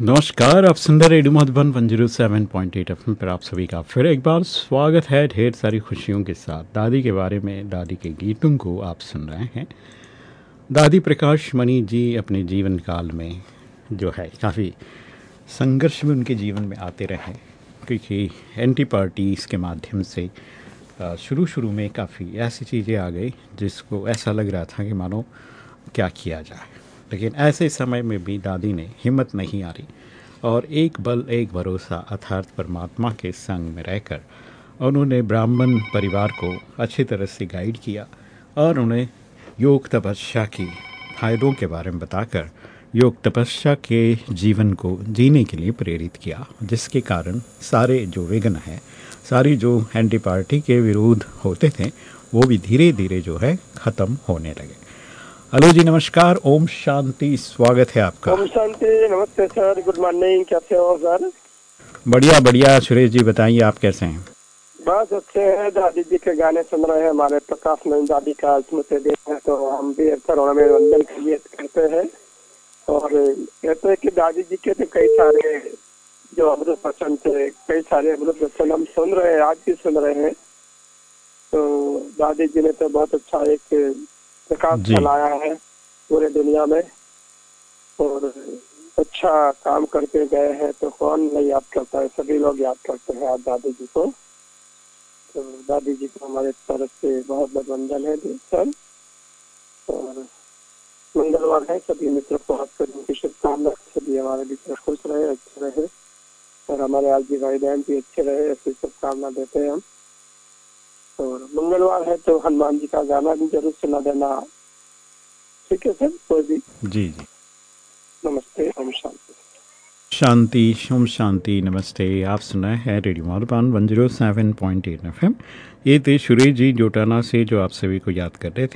नमस्कार, आप सुन रहे रेडियो मधुबन 107.8 एफएम पर आप सभी का फिर एक बार स्वागत है। ढेर सारी खुशियों के साथ दादी के बारे में, दादी के गीतों को आप सुन रहे हैं। दादी प्रकाश मणि जी अपने जीवन काल में जो है काफ़ी संघर्ष में उनके जीवन में आते रहे, क्योंकि एंटी पार्टीज़ के माध्यम से शुरू में काफ़ी ऐसी चीज़ें आ गई जिसको ऐसा लग रहा था कि मानो क्या किया जाए। लेकिन ऐसे समय में भी दादी ने हिम्मत नहीं हारी और एक बल एक भरोसा अर्थात परमात्मा के संग में रहकर उन्होंने ब्राह्मण परिवार को अच्छी तरह से गाइड किया और उन्हें योग तपस्या की फायदों के बारे में बताकर योग तपस्या के जीवन को जीने के लिए प्रेरित किया, जिसके कारण सारे जो विघ्न हैं, सारी जो एंटी पार्टी के विरोध होते थे वो भी धीरे धीरे जो है ख़त्म होने लगे। हेलो जी, नमस्कार, ओम शांति, स्वागत है आपका। ओम शांति, नमस्ते सर, गुड मॉर्निंग, कैसे हो सर? बढ़िया बढ़िया। सुरेश जी बताइए, आप कैसे हैं? बस अच्छे हैं। दादी जी के गाने सुन रहे हैं। हमारे प्रकाश में दादी का स्मृति दिन है तो हम भी अक्सर में वंदन करते हैं और कहते हैं कि दादी जी के तो कई सारे जो अमृत वचन थे, कई सारे अमृत वचन हम सुन रहे हैं, आज भी सुन रहे हैं। तो दादी जी ने तो बहुत अच्छा एक प्रकाश फैलाया है पूरे दुनिया में और अच्छा काम करके गए हैं, तो कौन नहीं याद करता है, सभी लोग याद करते हैं आज दादी जी को। तो दादी जी को हमारे तरफ से बहुत बहुत वंदन है सर। और मंगलवार है, सभी मित्रों को आपके दिन की शुभकामना, सभी हमारे मित्र खुश रहे, अच्छे रहे और हमारे आज भी भाई बहन भी अच्छे रहे, ऐसी शुभकामना देते हैं हम। और मंगलवार है तो हनुमान जी का गाना भी जरूर सुना देना, ठीक है सर? कोई भी जी जी। नमस्ते, ओम शांति। शांति, ओम शांति, नमस्ते। आप सुना है रेडियो मधुबन 107.8 एफएम। ये थे सुरेश जी जोटाना से जो आप सभी को याद कर रहे थे।